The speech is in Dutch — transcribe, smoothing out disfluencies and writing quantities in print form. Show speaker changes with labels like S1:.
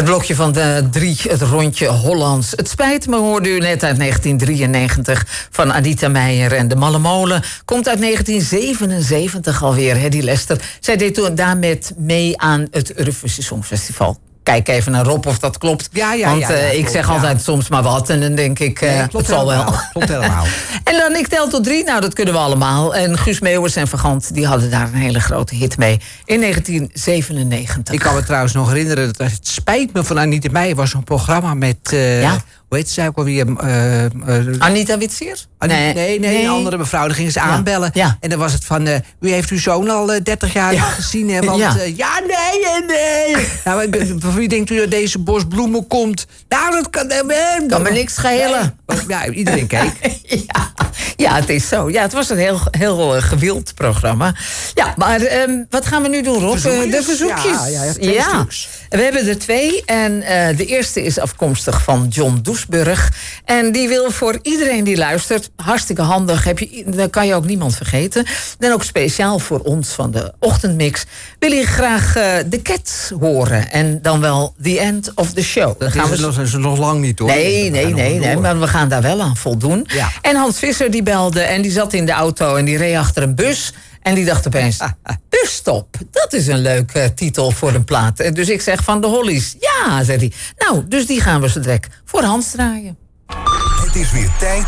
S1: blokje van de 3, het rondje Hollands. Het spijt me, hoorde u net uit 1993 van Anita Meijer en de Malle Molen. Komt uit 1977 alweer, Hedy Lester. Zij deed toen daarmee mee aan het Eurovisie Songfestival. Kijk even naar Rob of dat klopt. Want ik zeg altijd soms maar wat en dan denk ik, het zal wel.
S2: Klopt helemaal.
S1: En dan ik tel tot 3, nou dat kunnen we allemaal. En Guus Meeuwis en Vergant, die hadden daar een hele grote hit mee. In 1997.
S2: Ik kan me trouwens nog herinneren, dat het spijt me van Anita Meijer was een programma met... Hoe heet zij ook alweer?
S1: Anita Witsier?
S2: Nee, een andere mevrouw. Dan gingen ze aanbellen.
S1: Ja.
S2: En dan was het van... u heeft uw zoon al 30 jaar gezien. Hè, want nee. Nou, voor wie denkt u dat deze bos bloemen komt? Nou, dat
S1: kan me niks schelen.
S2: Ja, iedereen keek.
S1: Ja, het is zo. Ja, het was een heel gewild programma. Ja, maar wat gaan we nu doen, Rob? De verzoekjes.
S2: Ja.
S1: We hebben er 2. En de eerste is afkomstig van John Doesburg. En die wil voor iedereen die luistert, hartstikke handig. Dan kan je ook niemand vergeten. En ook speciaal voor ons van de ochtendmix wil je graag The Cats horen. En dan wel The End of the Show.
S2: Dat is nog lang niet, hoor.
S1: Nee, maar we gaan daar wel aan voldoen. Ja. En Hans Visser die belde en die zat in de auto en die reed achter een bus. En die dacht opeens, busstop, dat is een leuke titel voor een plaat. En dus ik zeg van de Hollies, ja, zei hij. Nou, dus die gaan we zo direct voor Hans draaien.
S3: Het is weer tijd